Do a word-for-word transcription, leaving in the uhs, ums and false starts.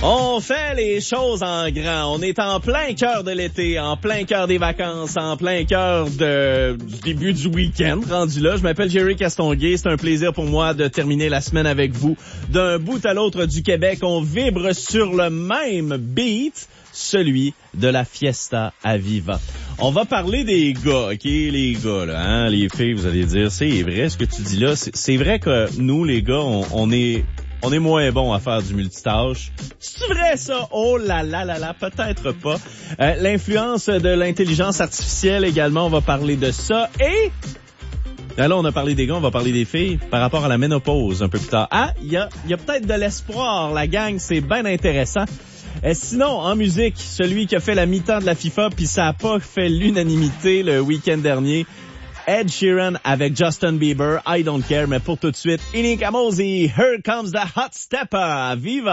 On fait les choses en grand. On est en plein cœur de l'été, en plein cœur des vacances, en plein cœur de, du début du week-end. Rendu là, je m'appelle Jerry Castonguay. C'est un plaisir pour moi de terminer la semaine avec vous. D'un bout à l'autre du Québec, on vibre sur le même beat, celui de la Fiesta Aviva. On va parler des gars, ok, les gars, là, hein, les filles, vous allez dire, c'est vrai ce que tu dis là. C'est, c'est vrai que nous, les gars, on, on est... On est moins bon à faire du multitâche. C'est vrai ça? Oh là là là là, peut-être pas. Euh, l'influence de l'intelligence artificielle également, on va parler de ça. Et là, on a parlé des gars, on va parler des filles par rapport à la ménopause un peu plus tard. Ah, il y a, y a peut-être de l'espoir, la gang, c'est bien intéressant. Euh, sinon, en musique, celui qui a fait la mi-temps de la FIFA puis ça a pas fait l'unanimité le week-end dernier, Ed Sheeran avec Justin Bieber, I Don't Care, mais pour tout de suite, Inika Mosi, Here Comes the Hot Stepper, viva!